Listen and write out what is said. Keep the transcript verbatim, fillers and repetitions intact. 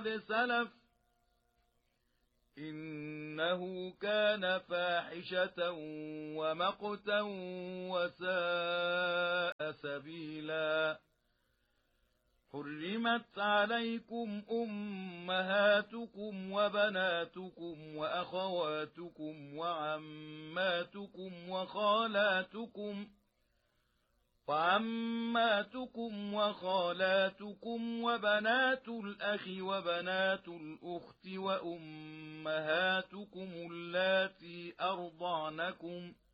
قد سلف إنه كان فاحشة ومقتا وساء سبيلا حرمت عليكم أمهاتكم وبناتكم وأخواتكم وعماتكم وخالاتكم وعماتكم وخالاتكم وبنات الأخ وبنات الأخت وأمهاتكم اللاتي أرضعنكم